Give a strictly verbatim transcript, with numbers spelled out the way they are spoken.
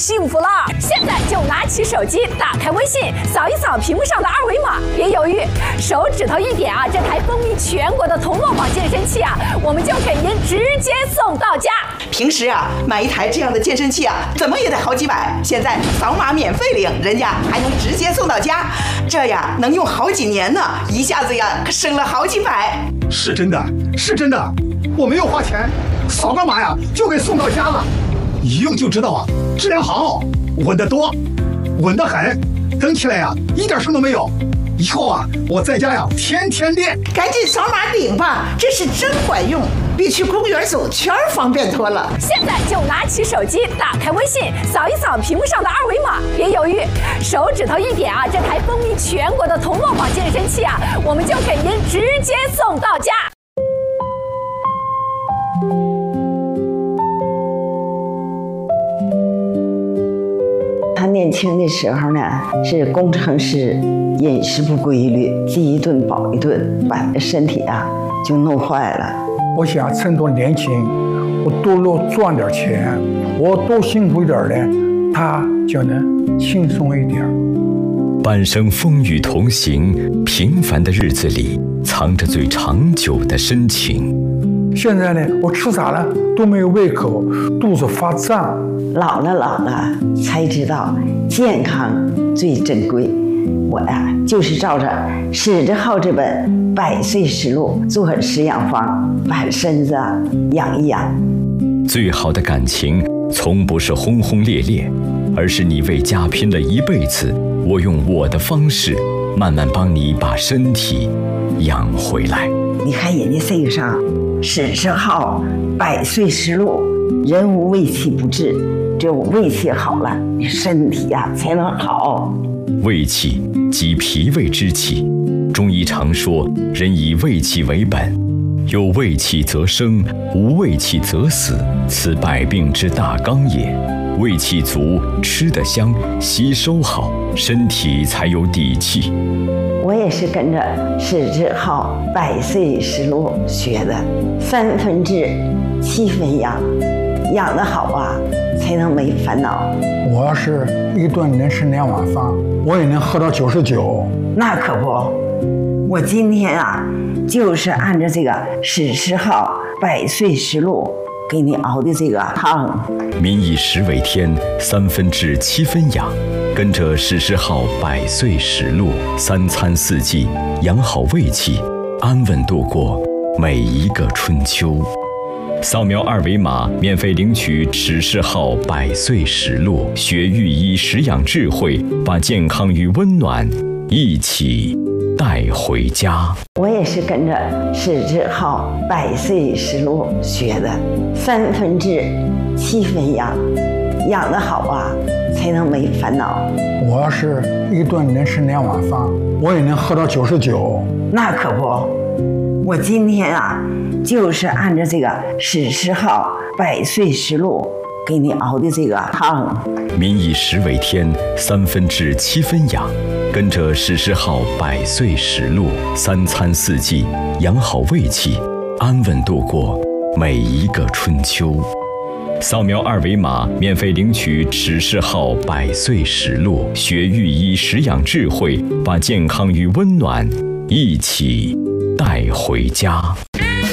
幸福了！现在就拿起手机，打开微信，扫一扫屏幕上的二维码，别犹豫，手指头一点啊，这台风靡全国的同乐网健身器啊，我们就给您直接送到家。 平时啊，买一台这样的健身器啊，怎么也得好几百，现在扫码免费领，人家还能直接送到家，这呀能用好几年呢，一下子呀可省了好几百。 是真的，是真的，我没有花钱，扫个码呀就给送到家了，一用就知道啊，质量好，稳得多，稳得很，蹬起来呀一点声都没有。以后啊，我在家呀天天练。 赶紧扫码领吧，这是真管用，比去公园走圈方便多了。 现在就拿起手机，打开微信，扫一扫屏幕上的二维码，别犹豫，手指头一点啊，这台风靡全国的同乐网健身器啊，我们就给您直接送到家。 他年轻的时候呢是工程师，饮食不规律，饥一顿饱一顿，把身体啊就弄坏了。 我想趁着年轻，我多多赚点钱，我多辛苦一点呢，他就能轻松一点。 半生风雨同行，平凡的日子里藏着最长久的深情。 现在呢，我吃啥了都没有胃口，肚子发胀。 老了老了才知道健康最珍贵。我呀就是照着史志浩这本《百岁实录》做食养方，把身子养一养。 最好的感情从不是轰轰烈烈，而是你为家拼了一辈子，我用我的方式慢慢帮你把身体养回来。 你看人家这个上史志浩《百岁实录》，人无胃气不治，只有胃气好了，你身体呀、啊、才能好。 胃气即脾胃之气，中医常说人以胃气为本，有胃气则生，无胃气则死，此百病之大纲也。胃气足，吃得香，吸收好，身体才有底气。 我也是跟着史志浩《百岁实录》学的，三分治，七分养，养得好啊，才能没烦恼。 我要是一顿能吃两碗饭，我也能喝到九十九。 那可不，我今天啊，就是按照这个史志浩《百岁实录》给你熬的这个汤。 民以食为天，三分治，七分养。跟着史志浩《百岁实录》，三餐四季，养好胃气，安稳度过每一个春秋。扫描二维码，免费领取史志浩《百岁实录》，学御医食养智慧，把健康与温暖一起带回家。 我也是跟着史志浩《百岁实录》学的，三分治，七分养，养得好啊，才能没烦恼。 我要是一顿能吃两碗饭，我也能喝到九十九。 那可不，我今天啊，就是按照这个史志浩《百岁实录》给你熬的这个汤。 民以食为天，三分治，七分养。跟着史志浩《百岁实录》，三餐四季，养好胃气，安稳度过每一个春秋。扫描二维码，免费领取史志浩《百岁实录》，学御医食养智慧，把健康与温暖一起带回家。